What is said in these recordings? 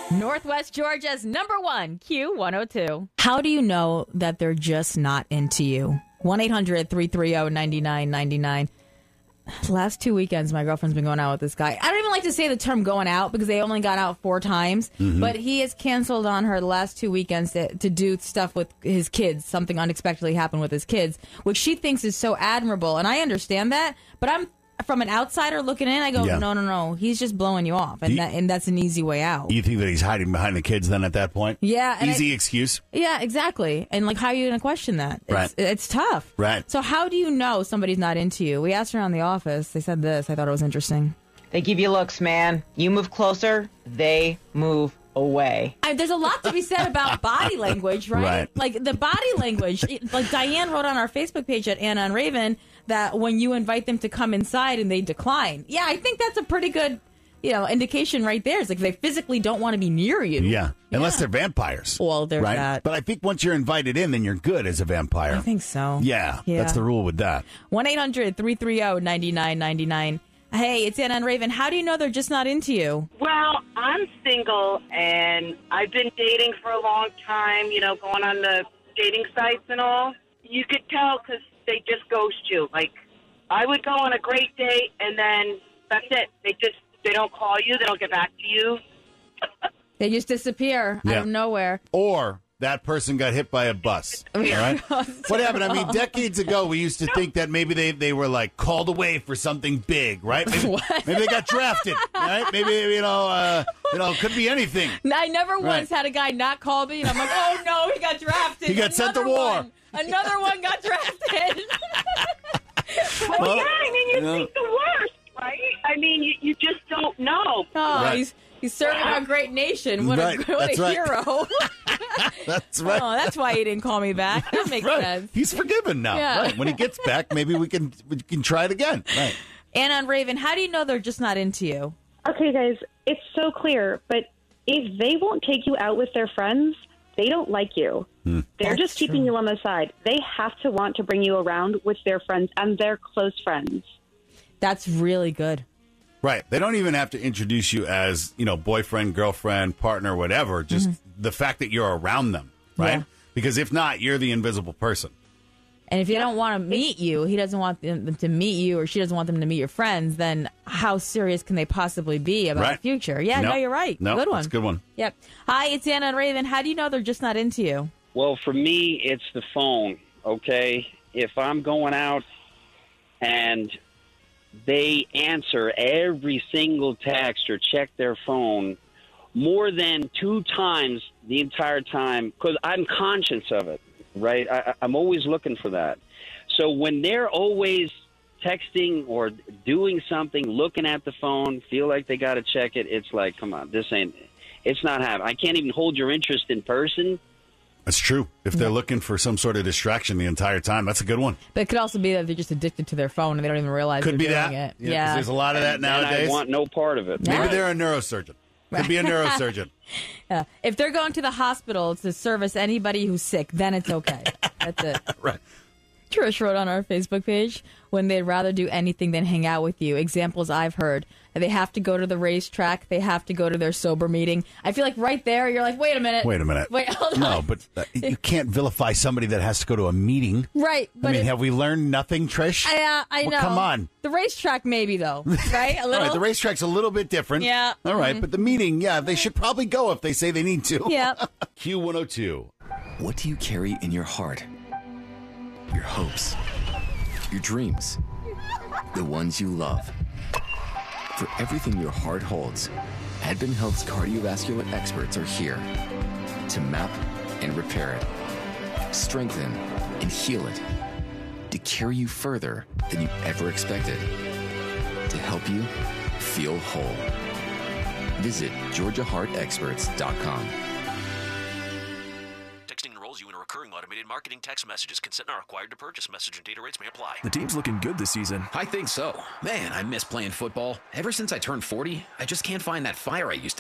Northwest Georgia's #1 Q102. How do you know that they're just not into you? 1-800-330-9999. Last 2 weekends, my girlfriend's been going out with this guy. I don't even like to say the term going out because they only got out 4 times. But he has canceled on her the last 2 weekends to do stuff with his kids. Something unexpectedly happened with his kids, which she thinks is so admirable. And I understand that. But I'm from an outsider looking in, I go, no. He's just blowing you off. And that's an easy way out. You think that he's hiding behind the kids then at that point? Yeah. Easy excuse. Yeah, exactly. And how are you going to question that? It's tough. Right. So how do you know somebody's not into you? We asked around the office. They said this. I thought it was interesting. They give you looks, man. You move closer, they move away. There's a lot to be said about body language, right? Like the body language. Like Diane wrote on our Facebook page at Anna and Raven that when you invite them to come inside and they decline. Yeah, I think that's a pretty good, indication right there. It's like they physically don't want to be near you. Yeah, unless they're vampires. Well, there's that. But I think once you're invited in, then you're good as a vampire. I think so. Yeah, that's the rule with that. 1-800-330-9999. Hey, it's Anna and Raven. How do you know they're just not into you? Well, I'm single, and I've been dating for a long time, going on the dating sites and all. You could tell because they just ghost you. Like, I would go on a great date, and then that's it. They don't call you. They don't get back to you. They just disappear out of nowhere. Or that person got hit by a bus. All right? What happened? I mean, decades ago, we used to think that maybe they were like called away for something big, right? Maybe they got drafted, right? Maybe could be anything. I never once had a guy not call me, and I'm like, oh no, he got drafted. He got sent to war. Another one got drafted. Well, I mean, you think the worst, right? I mean, you just don't know. Oh, he's serving our great nation. What a hero. That's right. Oh, that's why he didn't call me back. That makes sense. He's forgiven now. Yeah. Right. When he gets back, maybe we can try it again. Right. Anna and Raven, how do you know they're just not into you? Okay, guys, it's so clear, but if they won't take you out with their friends, they don't like you. They're just keeping you on the side. They have to want to bring you around with their friends and their close friends. That's really good. Right. They don't even have to introduce you as, boyfriend, girlfriend, partner, whatever. Just the fact that you're around them, right? Yeah. Because if not, you're the invisible person. And if you don't want to meet you, he doesn't want them to meet you, or she doesn't want them to meet your friends, then how serious can they possibly be about the future? Yeah, no, you're right. No, good one. That's a good one. Yep. Hi, it's Anna and Raven. How do you know they're just not into you? Well, for me, it's the phone, okay? If I'm going out and they answer every single text or check their phone more than 2 times the entire time, because I'm conscious of it, right? I'm always looking for that. So when they're always texting or doing something, looking at the phone, feel like they got to check it, it's like, come on, it's not happening. I can't even hold your interest in person. That's true. If they're looking for some sort of distraction the entire time, that's a good one. But it could also be that they're just addicted to their phone and they don't even realize they're doing it. Yeah. There's a lot of that nowadays. And I want no part of it. Maybe they're a neurosurgeon. Could be a neurosurgeon. Yeah. If they're going to the hospital to service anybody who's sick, then it's okay. That's it. Right. Trish wrote on our Facebook page, when they'd rather do anything than hang out with you. Examples I've heard. They have to go to the racetrack. They have to go to their sober meeting. I feel like right there, you're like, wait a minute. Wait, hold on. No, but you can't vilify somebody that has to go to a meeting. Right. But have we learned nothing, Trish? I know. Come on. The racetrack maybe, though, right? A little. All right, the racetrack's a little bit different. Yeah. All right, but the meeting, they should probably go if they say they need to. Yeah. Q102. What do you carry in your heart? Your hopes, your dreams, the ones you love. For everything your heart holds, Advent Health's cardiovascular experts are here to map and repair it, strengthen and heal it, to carry you further than you ever expected, to help you feel whole. Visit GeorgiaHeartExperts.com. Enrolls you in a recurring automated marketing text messages. Consent not required to purchase. Message and data rates may apply. The team's looking good this season. I think so. Man, I miss playing football. Ever since I turned 40, I just can't find that fire I used to have.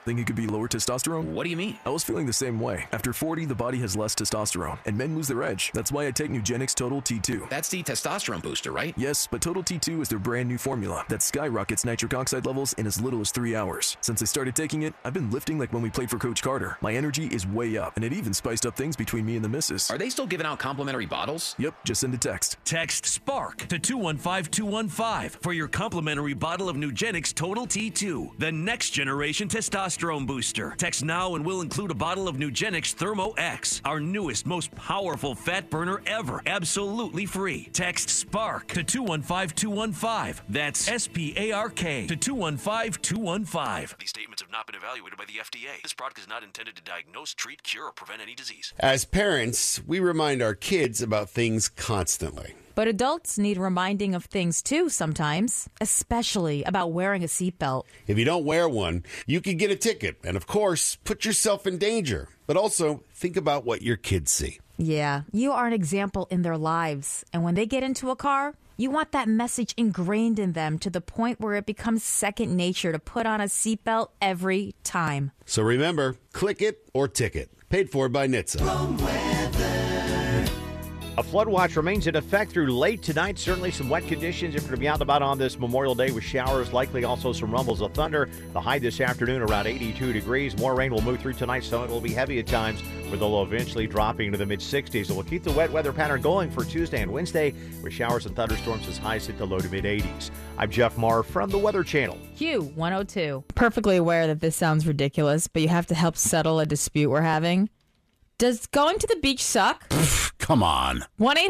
Think it could be lower testosterone? What do you mean? I was feeling the same way. After 40, the body has less testosterone, and men lose their edge. That's why I take Nugenix Total T2. That's the testosterone booster, right? Yes, but Total T2 is their brand new formula that skyrockets nitric oxide levels in as little as 3 hours. Since I started taking it, I've been lifting like when we played for Coach Carter. My energy is way up, and it even spiced up things between me and the missus. Are they still giving out complimentary bottles? Yep, just send a text. Text SPARK to 215215 for your complimentary bottle of Nugenix Total T2, the next generation testosterone booster. Text now and we'll include a bottle of Nugenix Thermo X, our newest, most powerful fat burner ever, absolutely free. Text SPARK to 215215. That's SPARK to 215215. These statements have not been evaluated by the FDA. This product is not intended to diagnose, treat, cure, or prevent any disease. As parents, we remind our kids about things constantly. But adults need reminding of things too sometimes, especially about wearing a seatbelt. If you don't wear one, you could get a ticket and, of course, put yourself in danger. But also, think about what your kids see. Yeah, you are an example in their lives. And when they get into a car, you want that message ingrained in them to the point where it becomes second nature to put on a seatbelt every time. So remember, click it or ticket. Paid for by NHTSA. A flood watch remains in effect through late tonight. Certainly some wet conditions if you're going to be out and about on this Memorial Day with showers, likely also some rumbles of thunder. The high this afternoon around 82 degrees. More rain will move through tonight, so it will be heavy at times, with the low eventually dropping into the mid-60s. It will keep the wet weather pattern going for Tuesday and Wednesday, with showers and thunderstorms as highs hit the low to mid-80s. I'm Jeff Marr from the Weather Channel. Q102. Perfectly aware that this sounds ridiculous, but you have to help settle a dispute we're having. Does going to the beach suck? Come on.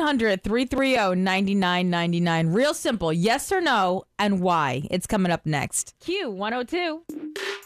1-800-330-9999. Real simple. Yes or no, and why? It's coming up next. Q102.